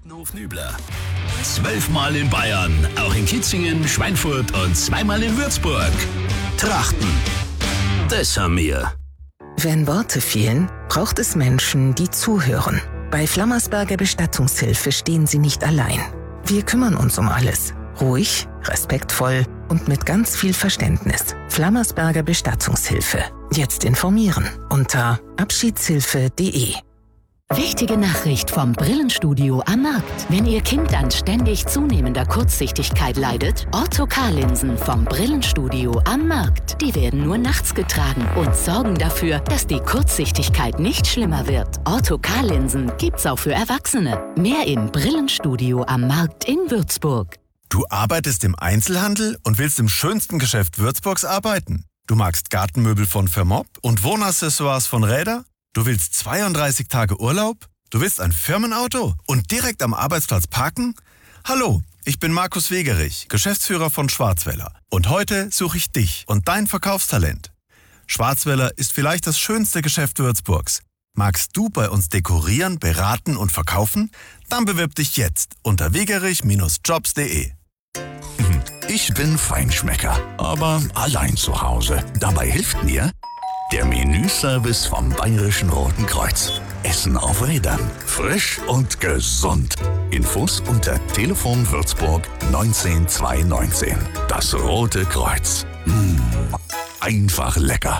Hof Nübler. 12-mal in Bayern, auch in Kitzingen, Schweinfurt und 2-mal in Würzburg. Trachten, das haben wir. Wenn Worte fehlen, braucht es Menschen, die zuhören. Bei Flammersberger Bestattungshilfe stehen Sie nicht allein. Wir kümmern uns um alles. Ruhig, respektvoll und mit ganz viel Verständnis. Flammersberger Bestattungshilfe. Jetzt informieren unter abschiedshilfe.de. Wichtige Nachricht vom Brillenstudio am Markt. Wenn Ihr Kind an ständig zunehmender Kurzsichtigkeit leidet, Ortho-K-Linsen vom Brillenstudio am Markt. Die werden nur nachts getragen und sorgen dafür, dass die Kurzsichtigkeit nicht schlimmer wird. Ortho-K-Linsen gibt's auch für Erwachsene. Mehr im Brillenstudio am Markt in Würzburg. Du arbeitest im Einzelhandel und willst im schönsten Geschäft Würzburgs arbeiten? Du magst Gartenmöbel von Vermob und Wohnaccessoires von Räder? Du willst 32 Tage Urlaub? Du willst ein Firmenauto und direkt am Arbeitsplatz parken? Hallo, ich bin Markus Wegerich, Geschäftsführer von Schwarzwälder. Und heute suche ich dich und dein Verkaufstalent. Schwarzwälder ist vielleicht das schönste Geschäft Würzburgs. Magst du bei uns dekorieren, beraten und verkaufen? Dann bewirb dich jetzt unter wegerich-jobs.de. Ich bin Feinschmecker, aber allein zu Hause. Dabei hilft mir der Menüservice vom Bayerischen Roten Kreuz. Essen auf Rädern. Frisch und gesund. Infos unter Telefon Würzburg 19219. Das Rote Kreuz. Einfach lecker.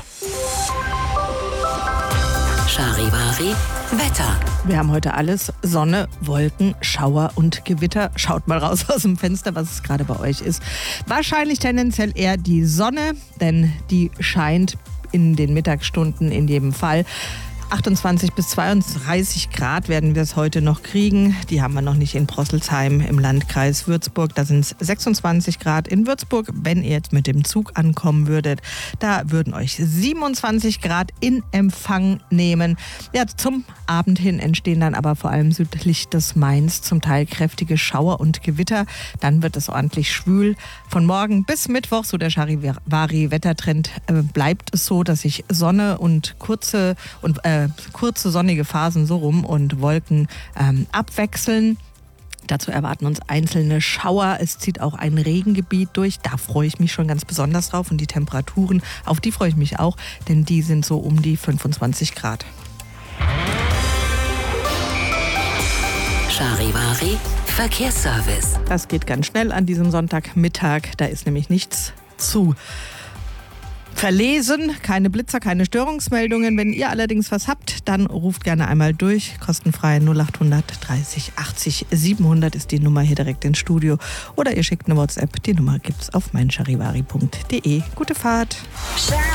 Charivari Wetter. Wir haben heute alles: Sonne, Wolken, Schauer und Gewitter. Schaut mal raus aus dem Fenster, was es gerade bei euch ist. Wahrscheinlich tendenziell eher die Sonne, denn die scheint in den Mittagsstunden in jedem Fall. 28 bis 32 Grad werden wir es heute noch kriegen. Die haben wir noch nicht in Prosselsheim im Landkreis Würzburg. Da sind es 26 Grad in Würzburg. Wenn ihr jetzt mit dem Zug ankommen würdet, da würden euch 27 Grad in Empfang nehmen. Ja, zum Abend hin entstehen dann aber vor allem südlich des Mains zum Teil kräftige Schauer und Gewitter. Dann wird es ordentlich schwül. Von morgen bis Mittwoch, so der Charivari-Wettertrend, bleibt es so, dass sich Sonne und kurze sonnige Phasen so rum und Wolken abwechseln. Dazu erwarten uns einzelne Schauer. Es zieht auch ein Regengebiet durch. Da freue ich mich schon ganz besonders drauf. Und die Temperaturen, auf die freue ich mich auch, denn die sind so um die 25 Grad. Charivari Verkehrsservice. Das geht ganz schnell an diesem Sonntagmittag. Da ist nämlich nichts zu verlesen, keine Blitzer, keine Störungsmeldungen. Wenn ihr allerdings was habt, dann ruft gerne einmal durch. Kostenfrei 0800 30 80 700 ist die Nummer hier direkt ins Studio. Oder ihr schickt eine WhatsApp. Die Nummer gibt's auf meincharivari.de. Gute Fahrt.